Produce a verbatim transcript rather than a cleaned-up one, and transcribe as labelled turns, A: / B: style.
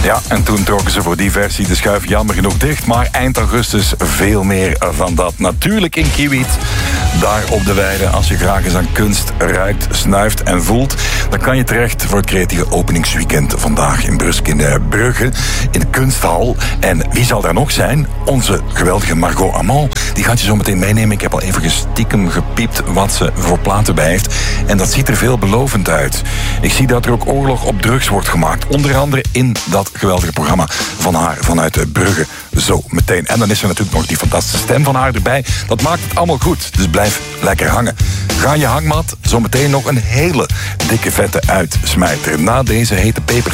A: Ja, en toen trokken ze voor die versie de schuif jammer genoeg dicht. Maar eind augustus veel meer van dat. Natuurlijk in Kiewiet, daar op de weide. Als je graag eens aan kunst ruikt, snuift en voelt, dan kan je terecht voor het creatieve openingsweekend vandaag in Brusk in de Brugge, in de Kunsthal. En wie zal daar nog zijn? Onze geweldige Margot Amand. Die gaat je zo meteen meenemen. Ik heb al even stiekem gepiept wat ze voor platen bij heeft. En dat ziet er veelbelovend uit. Ik zie dat er ook oorlog op drugs wordt gemaakt. Onder andere in dat geweldige programma van haar vanuit Brugge. Zo meteen. En dan is er natuurlijk nog die fantastische stem van haar erbij. Dat maakt het allemaal goed. Dus blijf lekker hangen. Ga je hangmat. Zometeen nog een hele dikke vette uitsmijter. Na deze hete pepers